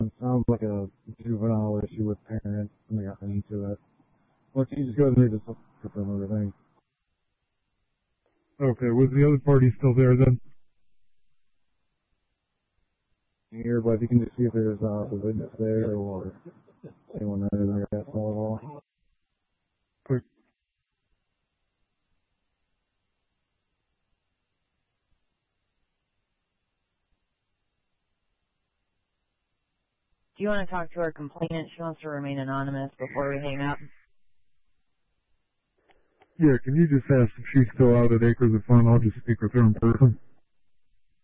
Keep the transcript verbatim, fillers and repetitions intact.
It sounds like a juvenile issue with parents, and they got into it. Well, can you just go ahead and read this confirm everything? Okay, was the other party still there then? Here, but you can just see if there's uh, a witness there or anyone there that got at all. Quick. Do you want to talk to our complainant? She wants to remain anonymous before we hang up. Yeah, can you just ask if she's still out at Acres of Fun? I'll just speak with her in person.